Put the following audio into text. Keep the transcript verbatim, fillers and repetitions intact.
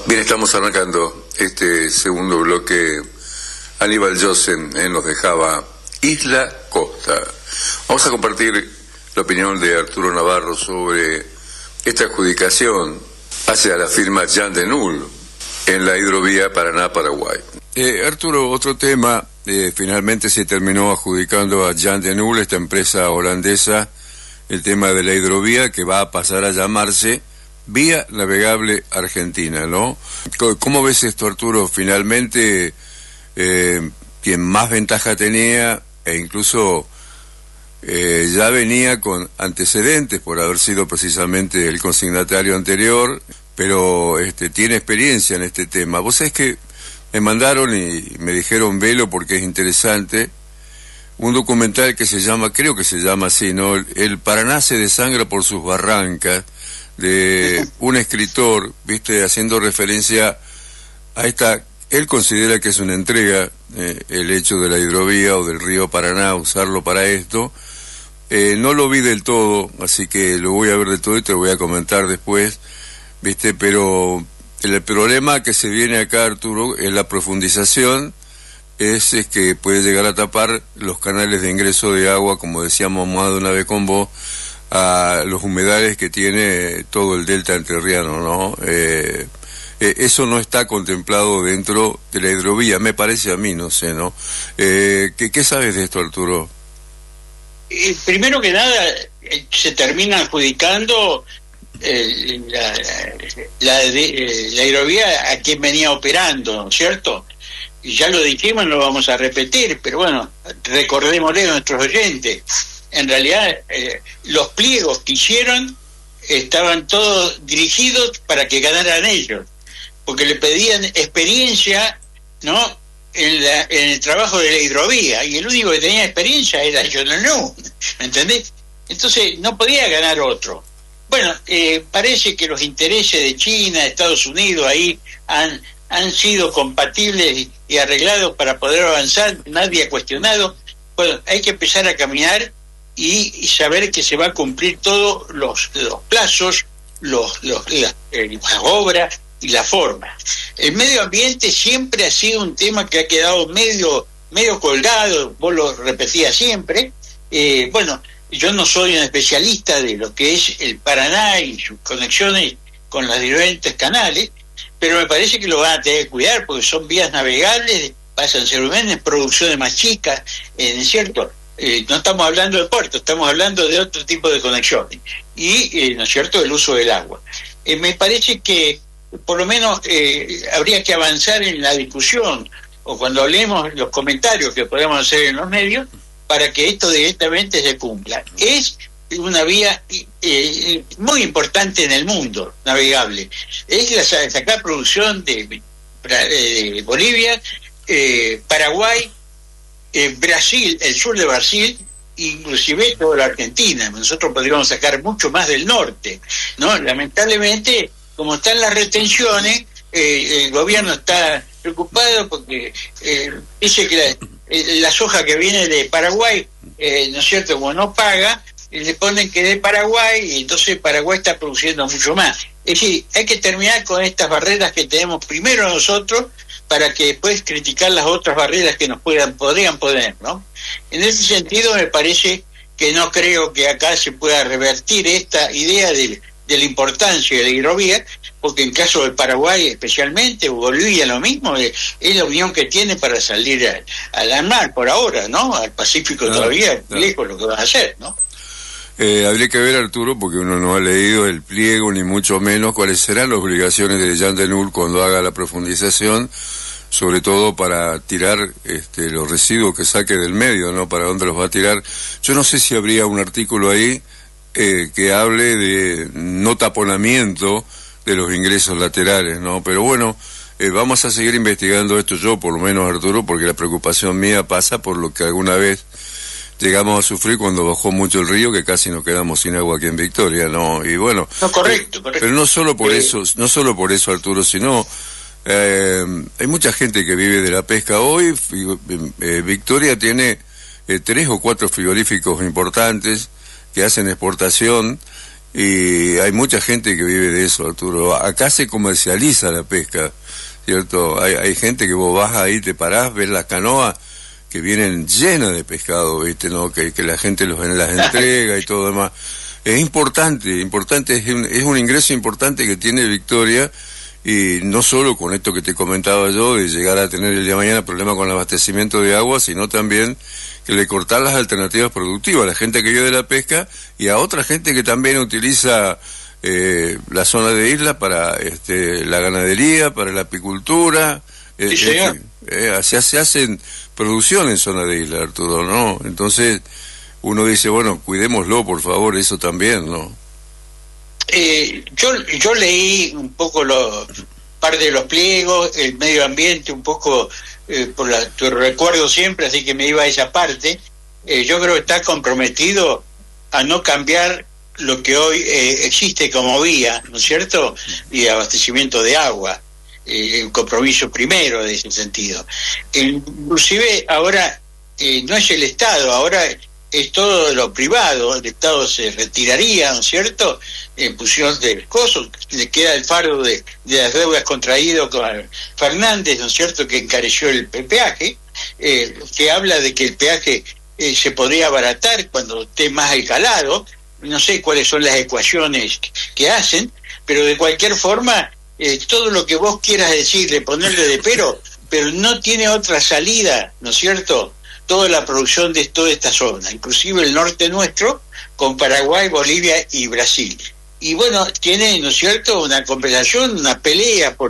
Bien, estamos arrancando este segundo bloque. Aníbal Jossen eh, nos dejaba Isla Costa. Vamos a compartir la opinión de Arturo Navarro sobre esta adjudicación hacia la firma Jan de Nul en la hidrovía Paraná-Paraguay. Eh, Arturo, otro tema, eh, finalmente se terminó adjudicando a Jan de Nul, esta empresa holandesa, el tema de la hidrovía que va a pasar a llamarse Vía Navegable Argentina, ¿no? ¿Cómo ves esto, Arturo? Finalmente, eh, quien más ventaja tenía, e incluso eh, ya venía con antecedentes por haber sido precisamente el consignatario anterior, pero este, tiene experiencia en este tema. Vos sabés que me mandaron y me dijeron velo porque es interesante, un documental que se llama, creo que se llama así, ¿no? El Paraná se desangra por sus barrancas, de un escritor, viste, haciendo referencia a esta, él considera que es una entrega, eh, el hecho de la hidrovía o del río Paraná, usarlo para esto. Eh, no lo vi del todo, así que lo voy a ver de todo y te lo voy a comentar después, viste, pero el problema que se viene acá, Arturo, es la profundización, es, es que puede llegar a tapar los canales de ingreso de agua, como decíamos más de una vez con vos, a los humedales que tiene todo el delta entrerriano, ¿no? Eh, eh, eso no está contemplado dentro de la hidrovía, me parece a mí, no sé, ¿no? Eh, ¿qué, ¿Qué sabes de esto, Arturo? Eh, primero que nada, eh, se termina adjudicando eh, la, la, de, eh, la hidrovía a quien venía operando, ¿no es cierto? Y ya lo dijimos, no lo vamos a repetir, pero bueno, recordémosle a nuestros oyentes. En realidad, eh, los pliegos que hicieron estaban todos dirigidos para que ganaran ellos, porque le pedían experiencia, ¿no?, en, la, en el trabajo de la hidrovía, y el único que tenía experiencia era Jan de Nul, ¿me entendés? Entonces no podía ganar otro. Bueno, eh, parece que los intereses de China, Estados Unidos, ahí han, han sido compatibles y, y arreglados para poder avanzar, nadie ha cuestionado. Bueno, hay que empezar a caminar y, y saber que se va a cumplir todos los, los plazos, los, los, las, eh, las obras y la forma. El medio ambiente siempre ha sido un tema que ha quedado medio, medio colgado, vos lo repetías siempre. Eh, bueno, yo no soy un especialista de lo que es el Paraná y sus conexiones con los diferentes canales, pero me parece que lo van a tener que cuidar porque son vías navegables, pasan seguramente producciones más chicas, eh, ¿no es cierto? Eh, no estamos hablando de puertos, estamos hablando de otro tipo de conexiones y, eh, ¿no es cierto?, el uso del agua. Eh, me parece que por lo menos eh, habría que avanzar en la discusión o cuando hablemos los comentarios que podemos hacer en los medios para que esto directamente se cumpla. Es una vía eh, muy importante en el mundo navegable. Es la sacar producción de, de Bolivia, eh, Paraguay, Eh, Brasil, el sur de Brasil, inclusive toda la Argentina. Nosotros podríamos sacar mucho más del norte, ¿no? Lamentablemente, como están las retenciones, eh, el gobierno está preocupado porque eh, dice que la, eh, la soja que viene de Paraguay, eh, ¿no es cierto?, como no paga, le ponen que de Paraguay y entonces Paraguay está produciendo mucho más. Es decir, hay que terminar con estas barreras que tenemos primero nosotros para que después criticar las otras barreras que nos puedan podrían poner, ¿no? En ese sentido me parece que no creo que acá se pueda revertir esta idea de, de la importancia de la hidrovía, porque en caso del Paraguay especialmente, o Bolivia lo mismo, es, es la unión que tiene para salir al, al mar por ahora, ¿no? Al Pacífico no, todavía no. Lejos lo que van a hacer, ¿no? Eh, habría que ver, Arturo, porque uno no ha leído el pliego, ni mucho menos cuáles serán las obligaciones de Jan de Nul cuando haga la profundización, sobre todo para tirar este, los residuos que saque del medio, ¿no? Para dónde los va a tirar. Yo no sé si habría un artículo ahí eh, que hable de no taponamiento de los ingresos laterales, ¿no? Pero bueno, eh, vamos a seguir investigando esto, yo por lo menos, Arturo, porque la preocupación mía pasa por lo que alguna vez llegamos a sufrir cuando bajó mucho el río, que casi nos quedamos sin agua aquí en Victoria, ¿no? Y bueno, no, correcto, correcto. Pero no solo por eh... eso, no solo por eso, Arturo, sino eh, hay mucha gente que vive de la pesca hoy. eh, Victoria tiene eh, tres o cuatro frigoríficos importantes que hacen exportación y hay mucha gente que vive de eso, Arturo. Acá se comercializa la pesca, ¿cierto? Hay, hay gente que vos vas ahí, te parás, ves las canoas que vienen llenas de pescado, ¿viste? ¿No? Que, que la gente los, las entrega y todo demás. Es importante, importante, es un, es un ingreso importante que tiene Victoria, y no solo con esto que te comentaba yo, de llegar a tener el día de mañana problema con el abastecimiento de agua, sino también que le cortar las alternativas productivas a la gente que vive de la pesca y a otra gente que también utiliza eh, la zona de isla para este, la ganadería, para la apicultura. Eh, sí, eh, eh, se, se hacen producción en zona de isla, Arturo, ¿no? Entonces uno dice, bueno, cuidémoslo, por favor, eso también, ¿no? Eh, yo yo leí un poco los parte de los pliegos, el medio ambiente un poco eh, por la, tu recuerdo siempre, así que me iba a esa parte. Eh, yo creo que está comprometido a no cambiar lo que hoy eh, existe como vía, ¿no es cierto?, y abastecimiento de agua, eh, el compromiso primero de ese sentido. Inclusive ahora eh, no es el Estado, ahora es todo lo privado, el Estado se retiraría, ¿no es cierto?, en función del costo, le queda el fardo de, de las deudas contraídas con Fernández, ¿no es cierto?, que encareció el, el peaje, eh, que habla de que el peaje eh, se podría abaratar cuando esté más escalado. No sé cuáles son las ecuaciones que, que hacen, pero de cualquier forma, eh, todo lo que vos quieras decirle, ponerle de pero, pero no tiene otra salida, ¿no es cierto?, toda la producción de toda esta zona, inclusive el norte nuestro, con Paraguay, Bolivia y Brasil. Y bueno, tiene, ¿no es cierto?, una conversación, una pelea por